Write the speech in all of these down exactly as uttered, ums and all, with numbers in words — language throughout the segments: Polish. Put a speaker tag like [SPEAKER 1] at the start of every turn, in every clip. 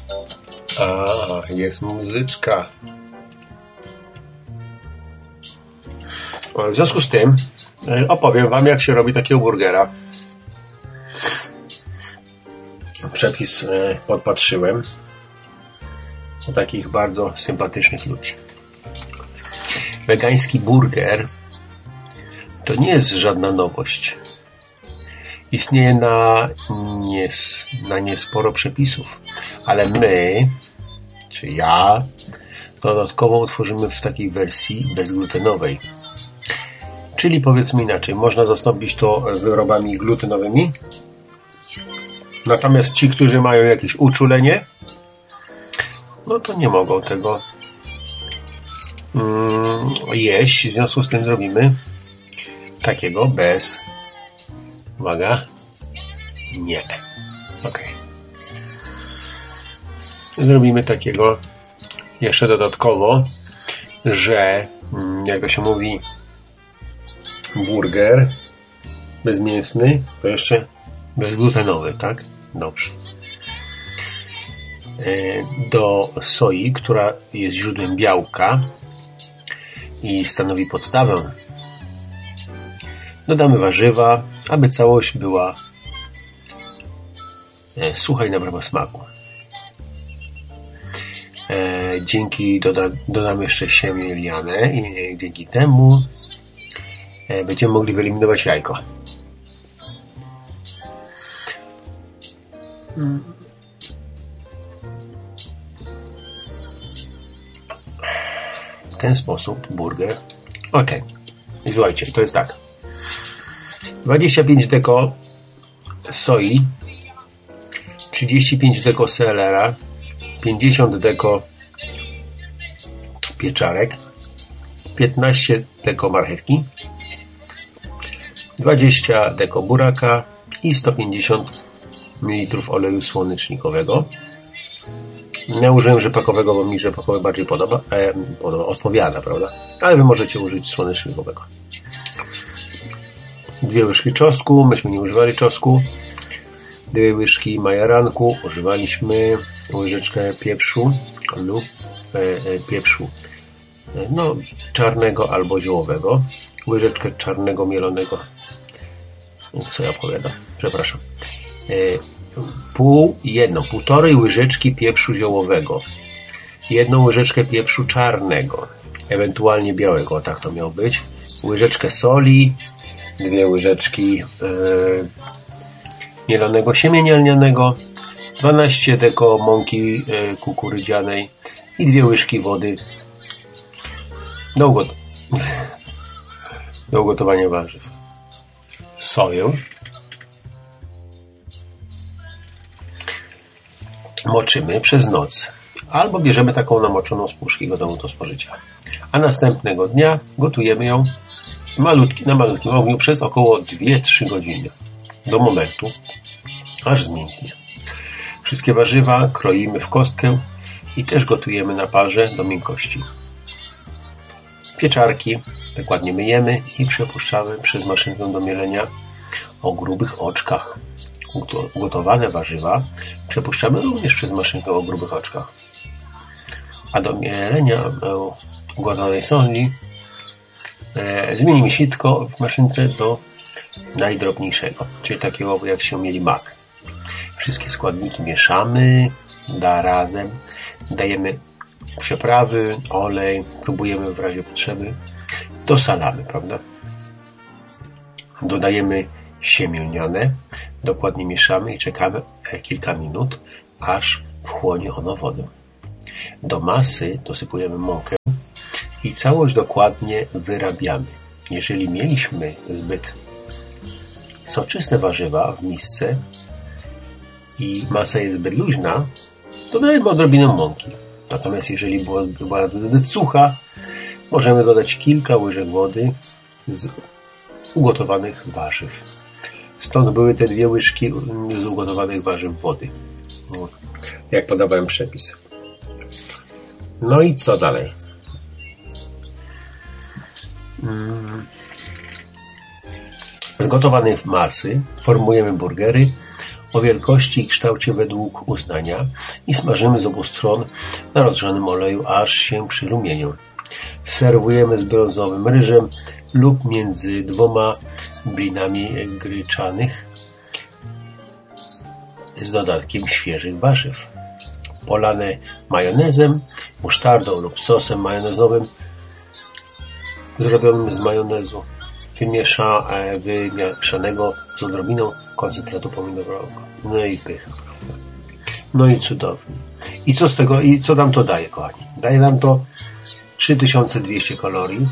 [SPEAKER 1] A, jest muzyczka. W związku z tym opowiem wam, jak się robi takiego burgera. Przepis podpatrzyłem u takich bardzo sympatycznych ludzi. Wegański burger to nie jest żadna nowość. Istnieje na, nies, na niesporo przepisów, ale my, czy ja, dodatkowo utworzymy w takiej wersji bezglutenowej. Czyli powiedzmy inaczej, można zastąpić to wyrobami glutenowymi, natomiast ci, którzy mają jakieś uczulenie, no to nie mogą tego mm, jeść. W związku z tym zrobimy takiego bez... Uwaga. Nie. Ok. Zrobimy takiego jeszcze dodatkowo, że jak to się mówi, burger bezmięsny, to jeszcze bezglutenowy, tak? Dobrze. Do soi, która jest źródłem białka i stanowi podstawę, dodamy warzywa, aby całość była sucha i nabrała smaku. Dzięki doda, dodamy jeszcze siemię lniane i dzięki temu będziemy mogli wyeliminować jajko. W ten sposób burger. Ok. I słuchajcie, to jest tak. dwadzieścia pięć deko soi, trzydzieści pięć deko selera, pięćdziesiąt deko pieczarek, piętnaście deko marchewki, dwadzieścia deko buraka i sto pięćdziesiąt mililitrów oleju słonecznikowego. Ja użyłem rzepakowego, bo mi rzepakowy bardziej podoba, e, podoba, odpowiada, prawda? Ale wy możecie użyć słonecznikowego. Dwie łyżki czosnku, myśmy nie używali czosnku. Dwie łyżki majaranku, używaliśmy. Łyżeczkę pieprzu lub e, e, pieprzu no, czarnego albo ziołowego. Łyżeczkę czarnego mielonego. Co ja opowiadam? Przepraszam. E, pół, jedną, półtorej łyżeczki pieprzu ziołowego. Jedną łyżeczkę pieprzu czarnego, ewentualnie białego, tak to miało być. Łyżeczkę soli, dwie łyżeczki e, mielonego siemienia lnianego, dwanaście deko mąki e, kukurydzianej i dwie łyżki wody do, ugot do ugotowania warzyw. Soję moczymy przez noc albo bierzemy taką namoczoną z puszki gotową do spożycia, a następnego dnia gotujemy ją malutki, na malutkim ogniu przez około dwie trzy godziny do momentu, aż zmięknie. Wszystkie warzywa kroimy w kostkę i też gotujemy na parze do miękkości. Pieczarki dokładnie myjemy i przepuszczamy przez maszynkę do mielenia o grubych oczkach. Ugotowane warzywa przepuszczamy również przez maszynkę o grubych oczkach. A do mielenia ugotowanej soli e, zmienimy sitko w maszynce do najdrobniejszego, czyli takiego jak się mieli mak. Wszystkie składniki mieszamy, da razem, dajemy przyprawy, olej, próbujemy w razie potrzeby, dosalamy, prawda? Dodajemy siemię lniane, dokładnie mieszamy i czekamy kilka minut, aż wchłonie ono wodę. Do masy dosypujemy mąkę i całość dokładnie wyrabiamy. Jeżeli mieliśmy zbyt soczyste warzywa w misce i masa jest zbyt luźna, dodajemy odrobinę mąki. Natomiast jeżeli była, była zbyt sucha, możemy dodać kilka łyżek wody z ugotowanych warzyw. Stąd były te dwie łyżki z ugotowanych warzyw wody, jak podawałem przepis. No i co dalej? Z gotowanej masy formujemy burgery o wielkości i kształcie według uznania i smażymy z obu stron na rozgrzanym oleju, aż się przyrumienią. Serwujemy z brązowym ryżem lub między dwoma blinami gryczanych z dodatkiem świeżych warzyw. Polane majonezem, musztardą lub sosem majonezowym zrobionym z majonezu wymiesza, wymieszanego z odrobiną koncentratu pomidorowego. No i pycha, prawda? No i cudownie. I co z tego, i co nam to daje, kochani? Daje nam to trzy tysiące dwieście kalorii.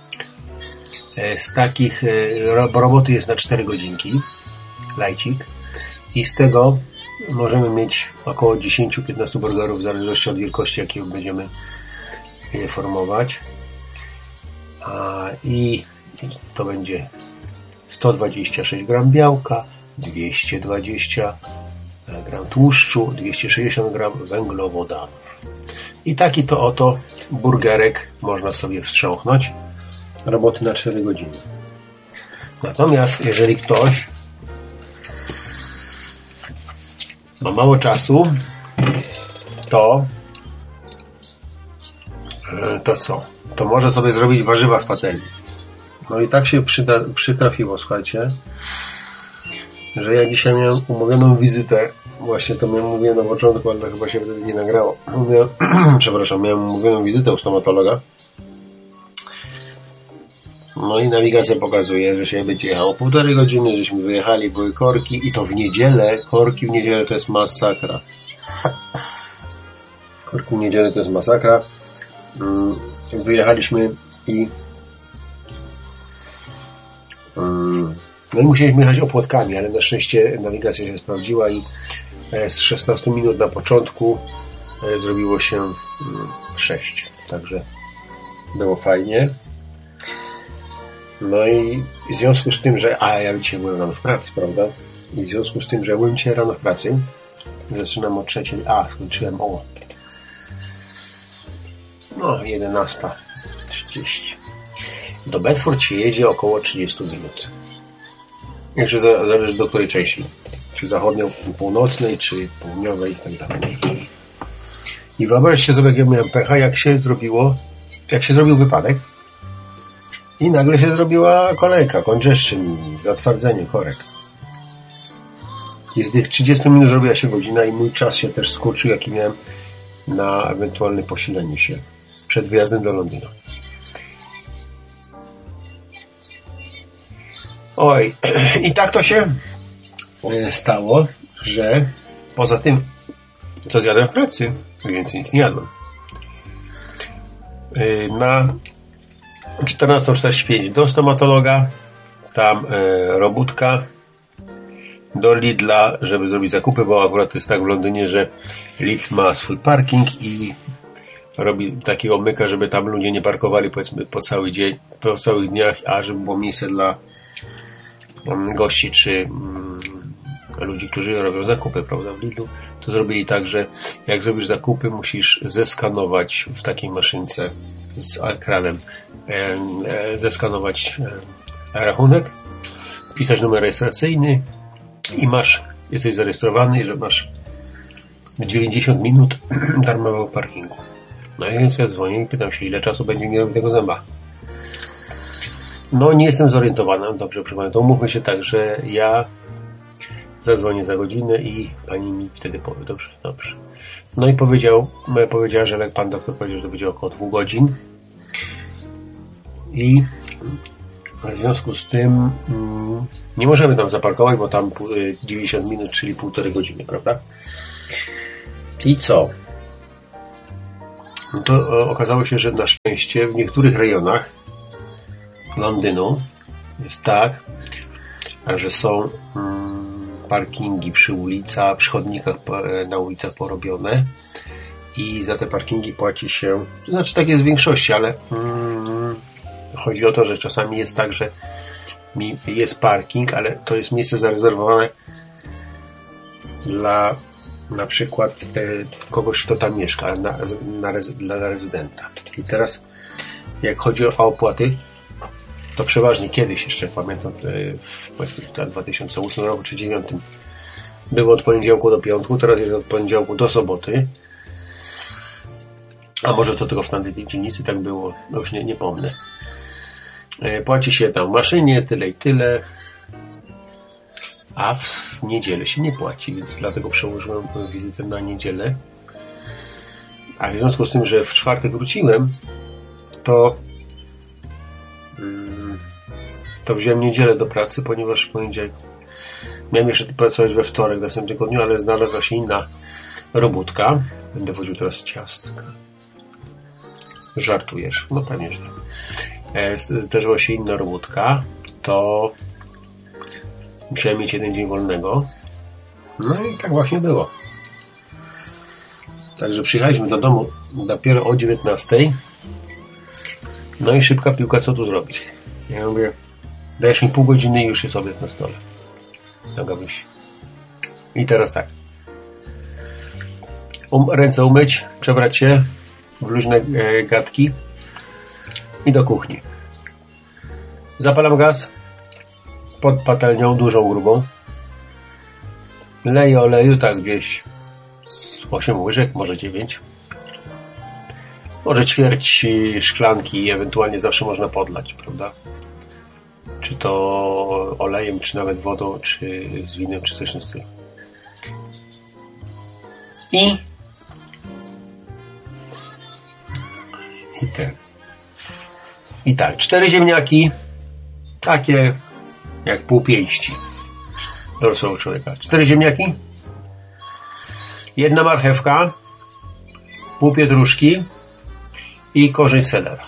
[SPEAKER 1] Z takich, roboty jest na cztery godzinki, lajcik, i z tego możemy mieć około dziesięć do piętnastu burgerów w zależności od wielkości, jakie będziemy je formować. A, i to będzie sto dwadzieścia sześć gram białka, dwieście dwadzieścia gram tłuszczu, dwieście sześćdziesiąt gram węglowodanów. I taki to oto burgerek można sobie wstrząknąć. Roboty na cztery godziny. Natomiast jeżeli ktoś ma mało czasu, to to co? To może sobie zrobić warzywa z patelni. No i tak się przyda, przytrafiło, słuchajcie, że ja dzisiaj miałem umówioną wizytę. Właśnie to miałem mówię na początku, ale chyba się wtedy nie nagrało. Miałem, przepraszam, miałem umówioną wizytę u stomatologa. No i nawigacja pokazuje, że się będzie jechało półtorej godziny, żeśmy wyjechali, były korki i to w niedzielę. Korki w niedzielę to jest masakra. Korki w niedzielę to jest masakra. Wyjechaliśmy i no i musieliśmy jechać opłotkami, ale na szczęście nawigacja się sprawdziła i z szesnastu minut na początku zrobiło się sześć. Także było fajnie. No i w związku z tym, że a ja dzisiaj byłem rano w pracy, prawda? I w związku z tym, że byłem dzisiaj rano w pracy, zaczynam o trzeciej, a skończyłem o no jedenasta trzydzieści. Do Bedford się jedzie około trzydzieści minut. Jeszcze zależy do której części. Czy zachodnio-północnej, czy południowej i tak dalej. I wyobraźcie sobie, jak ja miałem pecha, jak się zrobiło, jak się zrobił wypadek i nagle się zrobiła kolejka, congestion, zatwardzenie korek. I z tych trzydziestu minut zrobiła się godzina i mój czas się też skurczył, jaki miałem na ewentualne posilenie się przed wyjazdem do Londynu. Oj, i tak to się stało, że poza tym, co zjadłem w pracy, więcej nic nie jadłem. Na czternastą czterdzieści pięć do stomatologa, tam robótka, do Lidla, żeby zrobić zakupy, bo akurat jest tak w Londynie, że Lidl ma swój parking i robi takiego myka, żeby tam ludzie nie parkowali, powiedzmy, po cały dzień, po całych dniach, a żeby było miejsce dla gości czy mm, ludzi, którzy robią zakupy, prawda, w Lidlu. To zrobili tak, że jak zrobisz zakupy, musisz zeskanować w takiej maszynce z ekranem e, e, zeskanować e, rachunek, wpisać numer rejestracyjny i masz, jesteś zarejestrowany, że masz dziewięćdziesiąt minut darmowego parkingu. No i więc ja dzwonię i pytam się, ile czasu będzie mi robić tego zęba. No nie jestem zorientowany, dobrze, proszę pana, to umówmy się tak, że ja zadzwonię za godzinę i pani mi wtedy powie, dobrze, dobrze. No i powiedział, powiedziała, że jak pan doktor powiedział, że to będzie około dwóch godzin i w związku z tym mm, nie możemy tam zaparkować, bo tam dziewięćdziesiąt minut, czyli półtorej godziny, prawda? I co? No to okazało się, że na szczęście w niektórych rejonach Londynu jest tak, że są mm, parkingi przy ulicach, przy chodnikach na ulicach porobione i za te parkingi płaci się, to znaczy tak jest w większości, ale mm, chodzi o to, że czasami jest tak, że jest parking, ale to jest miejsce zarezerwowane dla na przykład te, kogoś, kto tam mieszka, na, na, dla rezydenta. I teraz jak chodzi o opłaty, to przeważnie kiedyś jeszcze pamiętam w dwa tysiące ósmym roku czy dwa tysiące dziewiątym było od poniedziałku do piątku, teraz jest od poniedziałku do soboty. A może to tylko w tamtej dzielnicy tak było, już nie, nie pomnę. Płaci się tam w maszynie tyle i tyle, a w niedzielę się nie płaci, więc dlatego przełożyłem wizytę na niedzielę. A w związku z tym, że w czwartek wróciłem, to to wziąłem niedzielę do pracy, ponieważ w poniedziałek miałem jeszcze pracować we wtorek w następnym tygodniu, ale znalazła się inna robótka. Będę woził teraz ciastka. Żartujesz? No pewnie, że tak. Zdarzyła się inna robótka, to musiałem mieć jeden dzień wolnego. No i tak właśnie było. Także przyjechaliśmy do domu dopiero o dziewiętnastej. No i szybka piłka, co tu zrobić? Ja mówię, dajesz mi pół godziny i już jest obiad na stole. Gabryś. I teraz tak. Um, ręce umyć, przebrać się w luźne e, gadki i do kuchni. Zapalam gaz pod patelnią dużą, grubą. Leję oleju, tak gdzieś z osiem łyżek, może dziewięć. Może ćwierć szklanki, ewentualnie zawsze można podlać, prawda? Czy to olejem, czy nawet wodą, czy z winem, czy coś w tym stylu. I i ten. I tak, cztery ziemniaki, takie jak pół pięści dorosłego człowieka. Cztery ziemniaki, jedna marchewka, pół pietruszki i korzeń selera.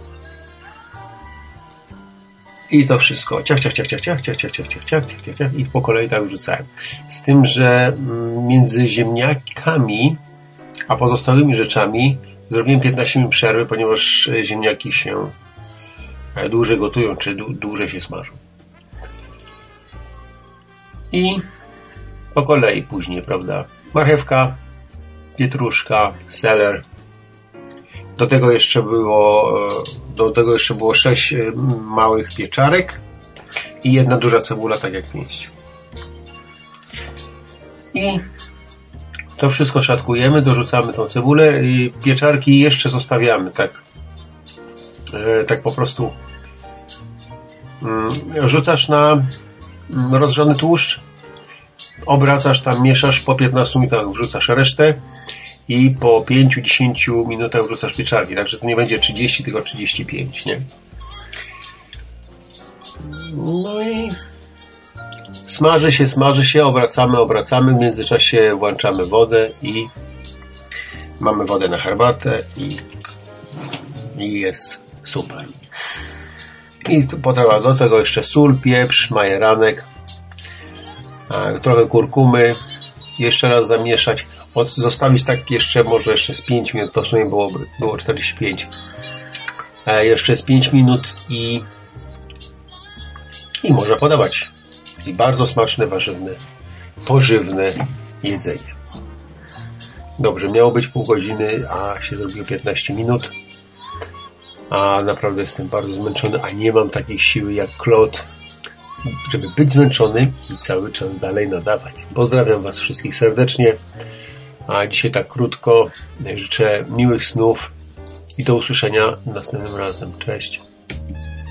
[SPEAKER 1] I to wszystko. Ciach, ciach, ciach, ciach, ciach, ciach, ciach, ciach, ciach, ciach, ciach, ciach, ciach. I po kolei tak wrzucałem. Z tym, że między ziemniakami a pozostałymi rzeczami zrobiłem piętnaście minut przerwy, ponieważ ziemniaki się dłużej gotują, czy dłużej się smażą. I po kolei później, prawda? Marchewka, pietruszka, seler. Do tego jeszcze było do tego jeszcze było sześć małych pieczarek i jedna duża cebula, tak jak pięść. I to wszystko szatkujemy, dorzucamy tą cebulę i pieczarki jeszcze zostawiamy, tak tak po prostu rzucasz na rozgrzany tłuszcz, obracasz tam, mieszasz, po piętnastu minutach wrzucasz resztę i po pięciu do dziesięciu minutach wrzucasz pieczarki, także to nie będzie trzydzieści, tylko trzydzieści pięć, nie? No i smaży się, smaży się, obracamy, obracamy, w międzyczasie włączamy wodę i mamy wodę na herbatę i, i jest super. I potrzeba do tego jeszcze sól, pieprz, majeranek, trochę kurkumy, jeszcze raz zamieszać, zostawić tak jeszcze może jeszcze z pięć minut, to w sumie było, było czterdzieści pięć, jeszcze z pięć minut i i można podawać. I bardzo smaczne, warzywne, pożywne jedzenie. Dobrze, miało być pół godziny, a się zrobiło piętnaście minut. A naprawdę jestem bardzo zmęczony, a nie mam takiej siły jak Claude, żeby być zmęczony i cały czas dalej nadawać. Pozdrawiam Was wszystkich serdecznie. A dzisiaj tak krótko. Życzę miłych snów i do usłyszenia następnym razem. Cześć.